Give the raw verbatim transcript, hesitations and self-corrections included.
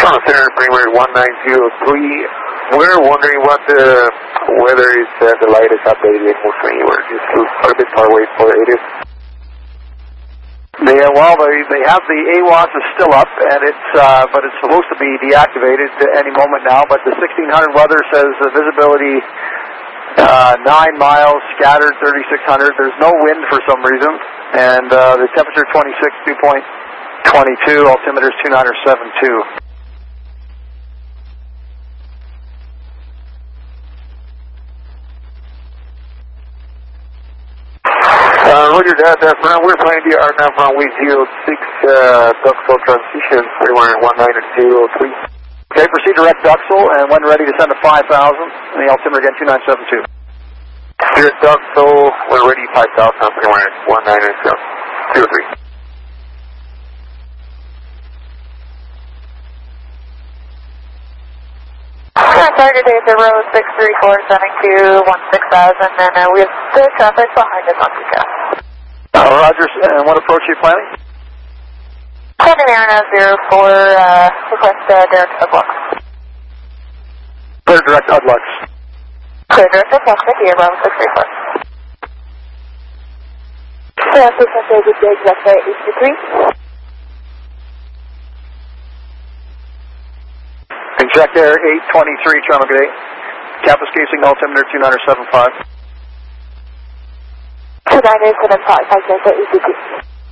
Toronto Center, Premier one nine zero three. We're wondering what the weather is. Uh, the light is updated mostly. We're just quite a bit far away for it is. They, uh, well, they, they have the A W O S is still up, and it's uh, but it's supposed to be deactivated at any moment now. But the sixteen hundred weather says the visibility uh, nine miles, scattered thirty-six hundred. There's no wind for some reason, and uh, the temperature twenty-six, dew point twenty-two, altimeter is two nine seven two. Uh, Roger that, uh, from, we're flying the R now from wind zero six, uh, Duxel transition, Premier one nine zero three. Okay, proceed direct Duxel, and when ready to send to five thousand, and the altimeter again two nine seven two. Here Duxel, we're ready five thousand, Premier one nine zero three. Target data row six three four, sending to one six thousand, and uh, we have the traffic behind us on P C A. Uh, Roger, and what approach are you planning? Seven Air now zero four, uh, request uh, direct Udlux. Clear direct Udlux. Clear direct Udlux, thank you, row six three four. Yeah, please send to good day, exact eight two three. Exact Air eight twenty-three, Toronto Good day. Cap escaping altimeter two nine seven five. two nine seven five, five eight two two.